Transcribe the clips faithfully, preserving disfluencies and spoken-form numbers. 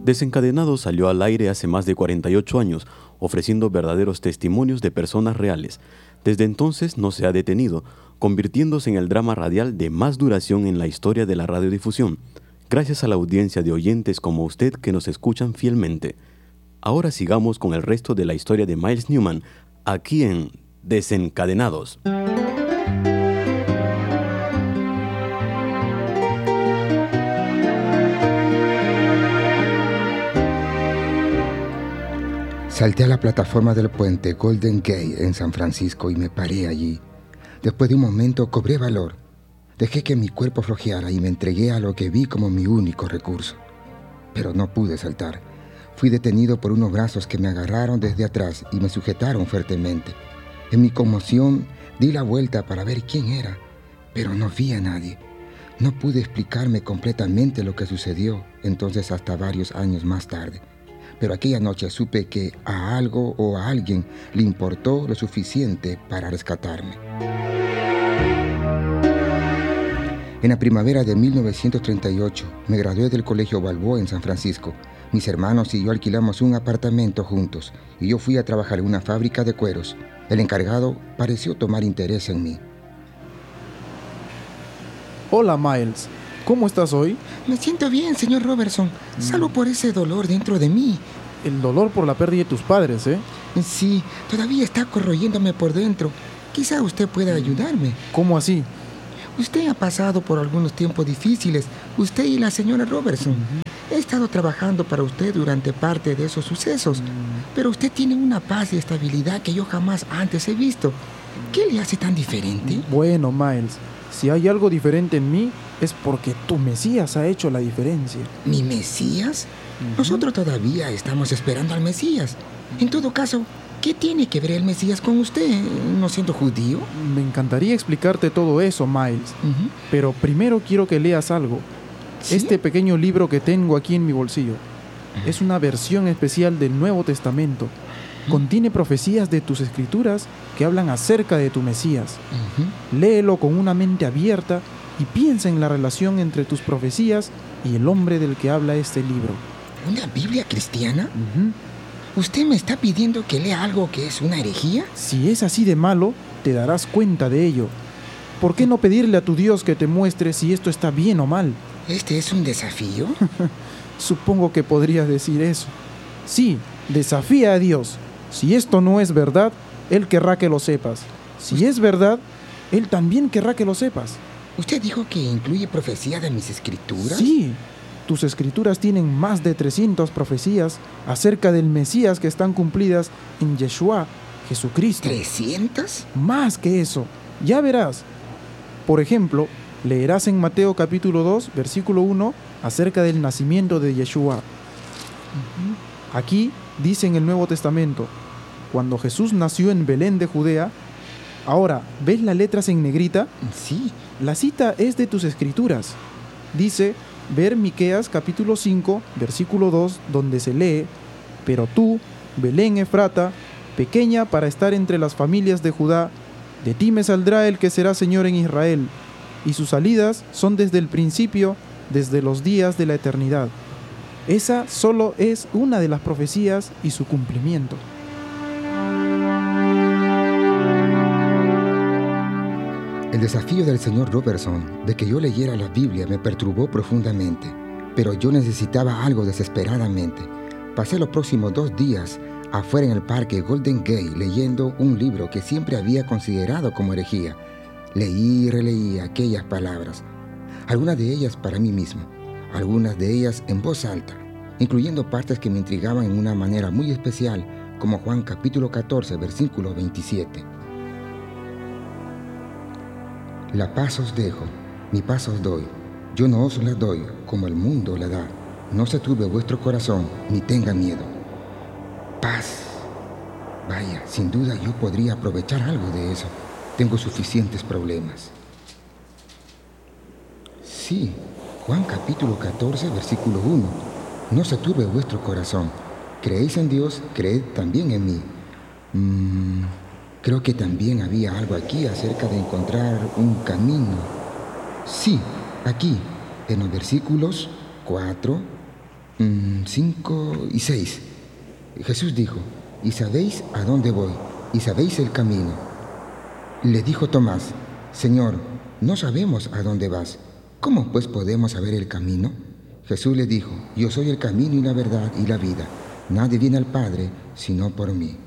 Desencadenado salió al aire hace más de cuarenta y ocho años, ofreciendo verdaderos testimonios de personas reales. Desde entonces no se ha detenido, convirtiéndose en el drama radial de más duración en la historia de la radiodifusión, gracias a la audiencia de oyentes como usted que nos escuchan fielmente. Ahora sigamos con el resto de la historia de Miles Newman, aquí en Desencadenados. Salté a la plataforma del puente Golden Gate en San Francisco y me paré allí. Después de un momento cobré valor. Dejé que mi cuerpo flojeara y me entregué a lo que vi como mi único recurso. Pero no pude saltar. Fui detenido por unos brazos que me agarraron desde atrás y me sujetaron fuertemente. En mi conmoción di la vuelta para ver quién era, pero no vi a nadie. No pude explicarme completamente lo que sucedió entonces hasta varios años más tarde. Pero aquella noche supe que a algo o a alguien le importó lo suficiente para rescatarme. En la primavera de mil novecientos treinta y ocho me gradué del Colegio Balboa en San Francisco. Mis hermanos y yo alquilamos un apartamento juntos y yo fui a trabajar en una fábrica de cueros. El encargado pareció tomar interés en mí. Hola, Miles. ¿Cómo estás hoy? Me siento bien, señor Robertson, salvo por ese dolor dentro de mí. El dolor por la pérdida de tus padres, ¿eh? Sí, todavía está corroyéndome por dentro. Quizá usted pueda ayudarme. ¿Cómo así? Usted ha pasado por algunos tiempos difíciles, usted y la señora Robertson. Uh-huh. He estado trabajando para usted durante parte de esos sucesos, uh-huh. pero usted tiene una paz y estabilidad que yo jamás antes he visto. ¿Qué le hace tan diferente? Bueno, Miles, si hay algo diferente en mí, es porque tu Mesías ha hecho la diferencia. ¿Mi Mesías? Uh-huh. Nosotros todavía estamos esperando al Mesías. En todo caso, ¿qué tiene que ver el Mesías con usted, no siendo judío? Me encantaría explicarte todo eso, Miles. Uh-huh. Pero primero quiero que leas algo. ¿Sí? Este pequeño libro que tengo aquí en mi bolsillo uh-huh. es una versión especial del Nuevo Testamento. Uh-huh. Contiene profecías de tus escrituras que hablan acerca de tu Mesías. Uh-huh. Léelo con una mente abierta y piensa en la relación entre tus profecías y el hombre del que habla este libro. ¿Una Biblia cristiana? Uh-huh. ¿Usted me está pidiendo que lea algo que es una herejía? Si es así de malo, te darás cuenta de ello. ¿Por qué no pedirle a tu Dios que te muestre si esto está bien o mal? ¿Este es un desafío? Supongo que podrías decir eso. Sí, desafía a Dios. Si esto no es verdad, Él querrá que lo sepas. Si es verdad, Él también querrá que lo sepas. ¿Usted dijo que incluye profecía de mis escrituras? Sí. Tus escrituras tienen más de trescientas profecías acerca del Mesías que están cumplidas en Yeshua, Jesucristo. ¿trescientas? Más que eso. Ya verás. Por ejemplo, leerás en Mateo capítulo dos, versículo uno, acerca del nacimiento de Yeshua. Uh-huh. Aquí dice en el Nuevo Testamento, cuando Jesús nació en Belén de Judea. Ahora, ¿ves las letras en negrita? Sí. La cita es de tus escrituras. Dice, ver Miqueas capítulo cinco, versículo dos, donde se lee, pero tú, Belén Efrata, pequeña para estar entre las familias de Judá, de ti me saldrá el que será Señor en Israel, y sus salidas son desde el principio, desde los días de la eternidad. Esa solo es una de las profecías y su cumplimiento. El desafío del señor Robertson de que yo leyera la Biblia me perturbó profundamente, pero yo necesitaba algo desesperadamente. Pasé los próximos dos días afuera en el parque Golden Gate leyendo un libro que siempre había considerado como herejía. Leí y releí aquellas palabras, algunas de ellas para mí mismo, algunas de ellas en voz alta, incluyendo partes que me intrigaban en una manera muy especial, como Juan capítulo catorce, versículo veintisiete. La paz os dejo, mi paz os doy. Yo no os la doy como el mundo la da. No se turbe vuestro corazón, ni tenga miedo. Paz. Vaya, sin duda yo podría aprovechar algo de eso. Tengo suficientes problemas. Sí, Juan capítulo catorce, versículo uno. No se turbe vuestro corazón. Creéis en Dios, creed también en mí. Mm, creo que también había algo aquí acerca de encontrar un camino. Sí, aquí, en los versículos cuatro, cinco y seis. Jesús dijo: y sabéis a dónde voy, y sabéis el camino. Le dijo Tomás: Señor, no sabemos a dónde vas. ¿Cómo pues podemos saber el camino? Jesús le dijo: yo soy el camino y la verdad y la vida. Nadie viene al Padre sino por mí.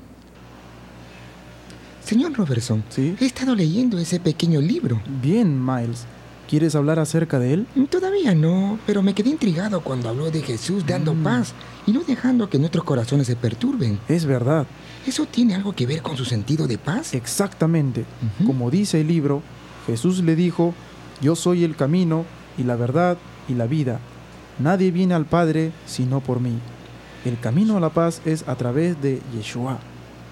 Señor Robertson, ¿Sí? He estado leyendo ese pequeño libro. Bien, Miles. ¿Quieres hablar acerca de él? Todavía no, pero me quedé intrigado cuando habló de Jesús dando Mm. paz y no dejando que nuestros corazones se perturben. Es verdad. ¿Eso tiene algo que ver con su sentido de paz? Exactamente. Ujú. Como dice el libro, Jesús le dijo: yo soy el camino y la verdad y la vida. Nadie viene al Padre sino por mí. El camino a la paz es a través de Yeshua.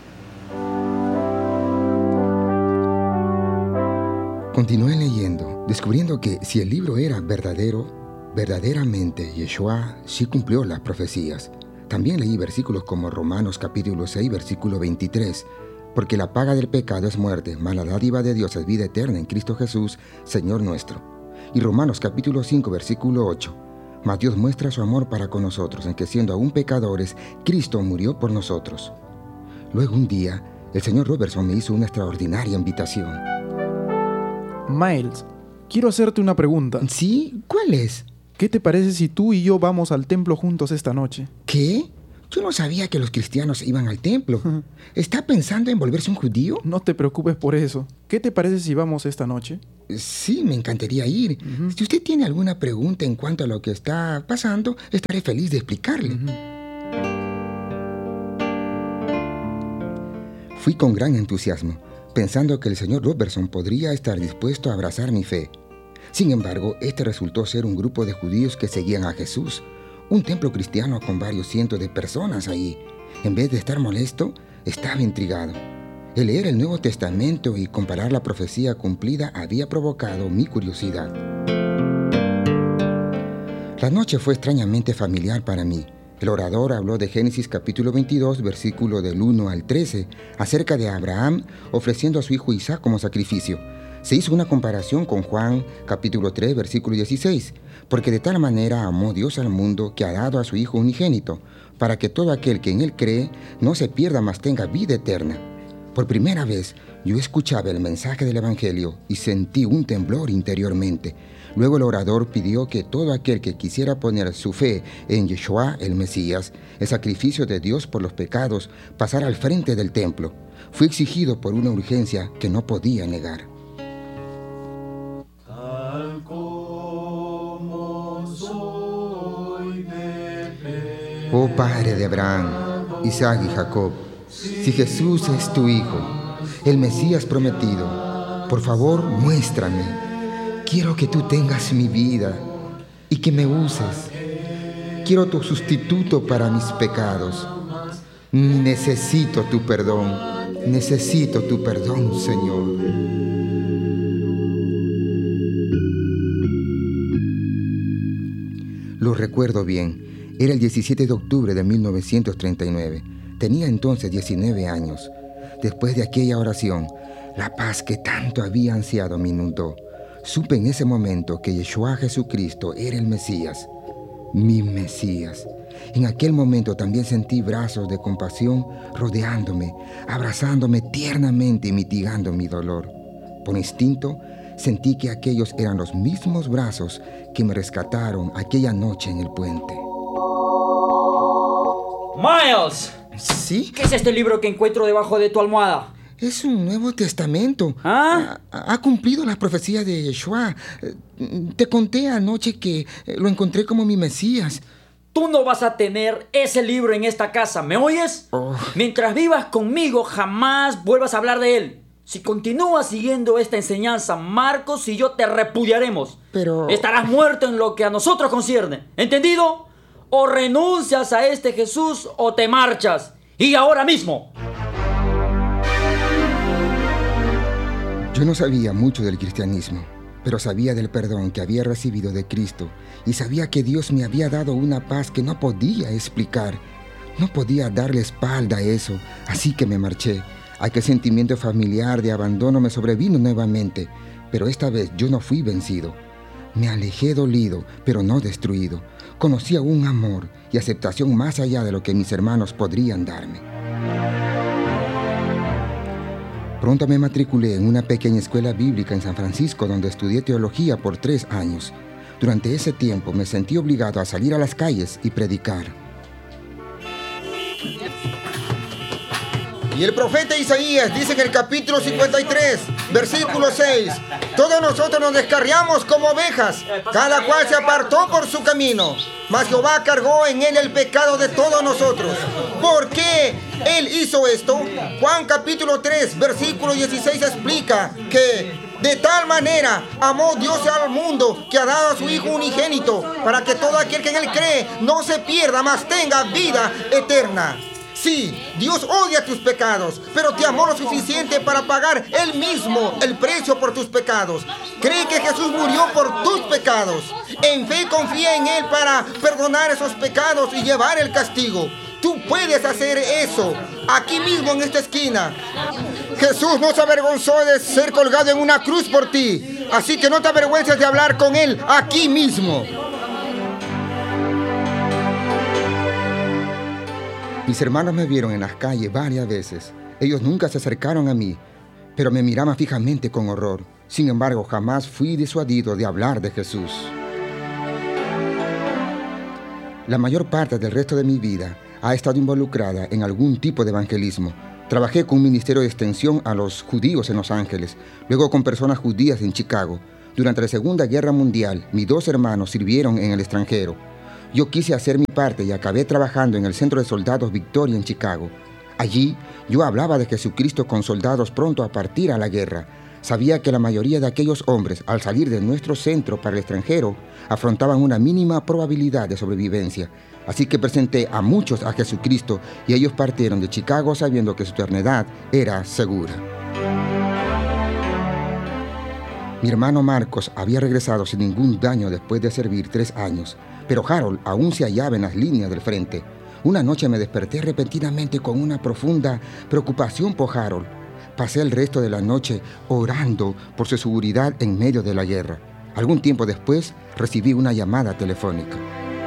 Continué leyendo, descubriendo que si el libro era verdadero, verdaderamente Yeshua sí cumplió las profecías. También leí versículos como Romanos capítulo seis, versículo veintitrés, porque la paga del pecado es muerte, mas la dádiva de Dios es vida eterna en Cristo Jesús, Señor nuestro. Y Romanos capítulo cinco, versículo ocho, mas Dios muestra su amor para con nosotros, en que siendo aún pecadores, Cristo murió por nosotros. Luego un día, el señor Robertson me hizo una extraordinaria invitación. Miles, quiero hacerte una pregunta. ¿Sí? ¿Cuál es? ¿Qué te parece si tú y yo vamos al templo juntos esta noche? ¿Qué? Yo no sabía que los cristianos iban al templo. ¿Está pensando en volverse un judío? No te preocupes por eso. ¿Qué te parece si vamos esta noche? Sí, me encantaría ir. Ujú. Si usted tiene alguna pregunta en cuanto a lo que está pasando, estaré feliz de explicarle. Ujú. Fui con gran entusiasmo, pensando que el señor Robertson podría estar dispuesto a abrazar mi fe. Sin embargo, este resultó ser un grupo de judíos que seguían a Jesús, un templo cristiano con varios cientos de personas allí. En vez de estar molesto, estaba intrigado. El leer el Nuevo Testamento y comparar la profecía cumplida había provocado mi curiosidad. La noche fue extrañamente familiar para mí. El orador habló de Génesis capítulo veintidós, versículo del uno al trece, acerca de Abraham ofreciendo a su hijo Isaac como sacrificio. Se hizo una comparación con Juan capítulo tres, versículo dieciséis, porque de tal manera amó Dios al mundo que ha dado a su Hijo unigénito, para que todo aquel que en él cree no se pierda, mas tenga vida eterna. Por primera vez yo escuchaba el mensaje del Evangelio y sentí un temblor interiormente. Luego el orador pidió que todo aquel que quisiera poner su fe en Yeshua, el Mesías, el sacrificio de Dios por los pecados, pasara al frente del templo. Fui exigido por una urgencia que no podía negar. Tal como soy de fe. Oh Padre de Abraham, Isaac y Jacob, si Jesús es tu Hijo, el Mesías prometido, por favor muéstrame. Quiero que tú tengas mi vida y que me uses. Quiero tu sustituto para mis pecados. Necesito tu perdón. Necesito tu perdón, Señor. Lo recuerdo bien. Era el diecisiete de octubre de mil novecientos treinta y nueve. Tenía entonces diecinueve años. Después de aquella oración, la paz que tanto había ansiado me inundó. Supe en ese momento que Yeshua Jesucristo era el Mesías, mi Mesías. En aquel momento también sentí brazos de compasión rodeándome, abrazándome tiernamente y mitigando mi dolor. Por instinto, sentí que aquellos eran los mismos brazos que me rescataron aquella noche en el puente. ¡Miles! ¿Sí? ¿Qué es este libro que encuentro debajo de tu almohada? Es un Nuevo Testamento. ¿Ah? Ha, ha cumplido las profecías de Yeshua. Te conté anoche que lo encontré como mi Mesías. Tú no vas a tener ese libro en esta casa, ¿me oyes? Oh. Mientras vivas conmigo, jamás vuelvas a hablar de él. Si continúas siguiendo esta enseñanza, Marcos y yo te repudiaremos. Pero... Estarás muerto en lo que a nosotros concierne. ¿Entendido? O renuncias a este Jesús o te marchas. Y ahora mismo. Yo no sabía mucho del cristianismo, pero sabía del perdón que había recibido de Cristo y sabía que Dios me había dado una paz que no podía explicar. No podía darle espalda a eso, así que me marché. Aquel sentimiento familiar de abandono me sobrevino nuevamente, pero esta vez yo no fui vencido. Me alejé dolido, pero no destruido. conocía un amor y aceptación más allá de lo que mis hermanos podrían darme. Pronto me matriculé en una pequeña escuela bíblica en San Francisco donde estudié teología por tres años. Durante ese tiempo me sentí obligado a salir a las calles y predicar. Y el profeta Isaías dice en el capítulo cincuenta y tres, versículo seis, todos nosotros nos descarriamos como ovejas, cada cual se apartó por su camino, mas Jehová cargó en él el pecado de todos nosotros. ¿Por qué él hizo esto? Juan capítulo tres, versículo dieciséis explica que de tal manera amó Dios al mundo que ha dado a su Hijo unigénito, para que todo aquel que en él cree no se pierda, mas tenga vida eterna. Sí, Dios odia tus pecados, pero te amó lo suficiente para pagar Él mismo el precio por tus pecados. Cree que Jesús murió por tus pecados. En fe confía en Él para perdonar esos pecados y llevar el castigo. Tú puedes hacer eso, aquí mismo en esta esquina. Jesús no se avergonzó de ser colgado en una cruz por ti, así que no te avergüences de hablar con Él aquí mismo. Mis hermanos me vieron en las calles varias veces. Ellos nunca se acercaron a mí, pero me miraban fijamente con horror. Sin embargo, jamás fui disuadido de hablar de Jesús. La mayor parte del resto de mi vida ha estado involucrada en algún tipo de evangelismo. Trabajé con un ministerio de extensión a los judíos en Los Ángeles, luego con personas judías en Chicago. Durante la Segunda Guerra Mundial, mis dos hermanos sirvieron en el extranjero. Yo quise hacer mi parte y acabé trabajando en el Centro de Soldados Victoria en Chicago. Allí, yo hablaba de Jesucristo con soldados pronto a partir a la guerra. Sabía que la mayoría de aquellos hombres, al salir de nuestro centro para el extranjero, afrontaban una mínima probabilidad de sobrevivencia. Así que presenté a muchos a Jesucristo y ellos partieron de Chicago sabiendo que su eternidad era segura. Mi hermano Marcos había regresado sin ningún daño después de servir tres años, pero Harold aún se hallaba en las líneas del frente. Una noche me desperté repentinamente con una profunda preocupación por Harold. Pasé el resto de la noche orando por su seguridad en medio de la guerra. Algún tiempo después recibí una llamada telefónica.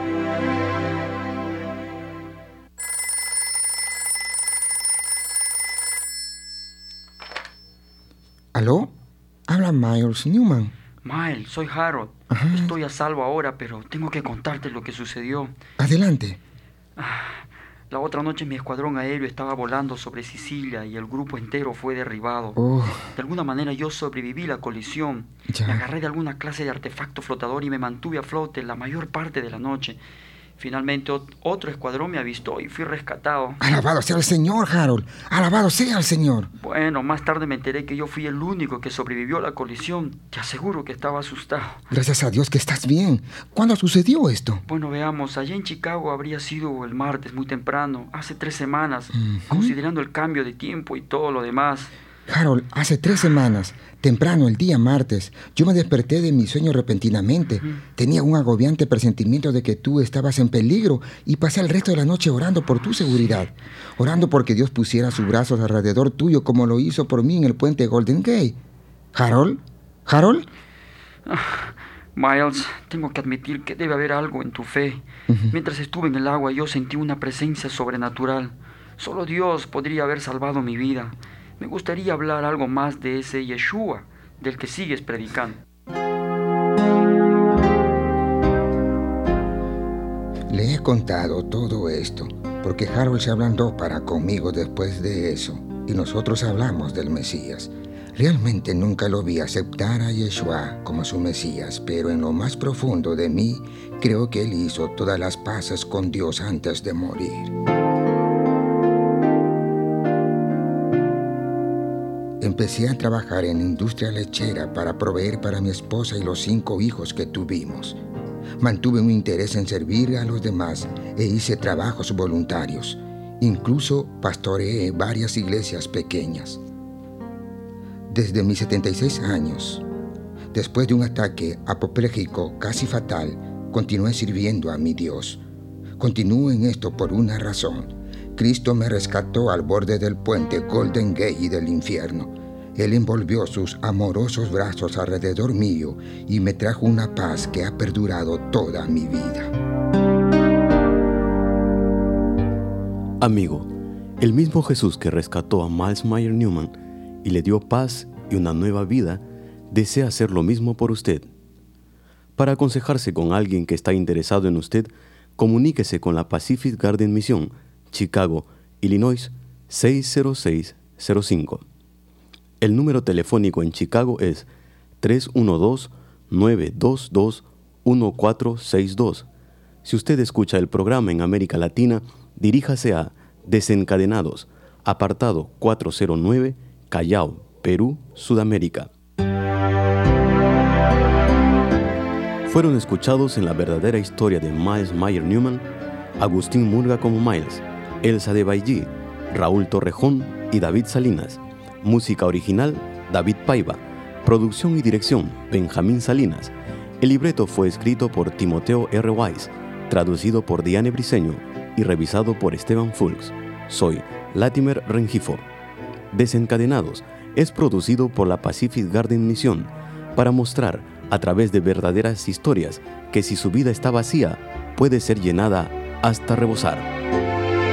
¿Aló? Habla Miles Newman. Miles, soy Harold. Ajá. Estoy a salvo ahora, pero tengo que contarte lo que sucedió. Adelante. La otra noche mi escuadrón aéreo estaba volando sobre Sicilia y el grupo entero fue derribado. Oh. De alguna manera yo sobreviví la colisión. Ya. Me agarré de alguna clase de artefacto flotador y me mantuve a flote la mayor parte de la noche. Finalmente otro escuadrón me avistó y fui rescatado. Alabado sea el Señor, Harold. Alabado sea el Señor. Bueno, más tarde me enteré que yo fui el único que sobrevivió a la colisión. Te aseguro que estaba asustado. Gracias a Dios que estás bien. ¿Cuándo sucedió esto? Bueno, veamos. Allá en Chicago habría sido el martes muy temprano, hace tres semanas, Uh-huh. considerando el cambio de tiempo y todo lo demás. Harold, hace tres semanas, temprano el día martes, yo me desperté de mi sueño repentinamente. Uh-huh. Tenía un agobiante presentimiento de que tú estabas en peligro y pasé el resto de la noche orando por tu seguridad. Orando porque Dios pusiera sus brazos alrededor tuyo como lo hizo por mí en el puente Golden Gate. ¿Harold? ¿Harold? Ah, Miles, tengo que admitir que debe haber algo en tu fe. Uh-huh. Mientras estuve en el agua yo sentí una presencia sobrenatural. Solo Dios podría haber salvado mi vida. Me gustaría hablar algo más de ese Yeshua, del que sigues predicando. Le he contado todo esto porque Harold se ablandó para conmigo después de eso y nosotros hablamos del Mesías. Realmente nunca lo vi aceptar a Yeshua como su Mesías, pero en lo más profundo de mí creo que él hizo todas las paces con Dios antes de morir. Empecé a trabajar en industria lechera para proveer para mi esposa y los cinco hijos que tuvimos. Mantuve un interés en servir a los demás e hice trabajos voluntarios. Incluso pastoreé varias iglesias pequeñas. Desde mis setenta y seis años, después de un ataque apopléjico casi fatal, continué sirviendo a mi Dios. Continúo en esto por una razón. Cristo me rescató al borde del puente Golden Gate y del infierno. Él envolvió sus amorosos brazos alrededor mío y me trajo una paz que ha perdurado toda mi vida. Amigo, el mismo Jesús que rescató a Myles Meyer Newman y le dio paz y una nueva vida, desea hacer lo mismo por usted. Para aconsejarse con alguien que está interesado en usted, comuníquese con la Pacific Garden Mission, Chicago, Illinois, seis cero seis cero cinco. El número telefónico en Chicago es tres uno dos, nueve dos dos, uno cuatro seis dos. Si usted escucha el programa en América Latina, diríjase a Desencadenados, apartado cuatrocientos nueve, Callao, Perú, Sudamérica. Fueron escuchados en la verdadera historia de Myles Meyer Newman, Agustín Murga como Myles, Elsa de Bailly, Raúl Torrejón y David Salinas. Música original, David Paiva. Producción y dirección, Benjamín Salinas. El libreto fue escrito por Timoteo R. Weiss, traducido por Diane Briceño y revisado por Esteban Fulks. Soy Latimer Rengifo. Desencadenados es producido por la Pacific Garden Mission para mostrar, a través de verdaderas historias, que si su vida está vacía, puede ser llenada hasta rebosar.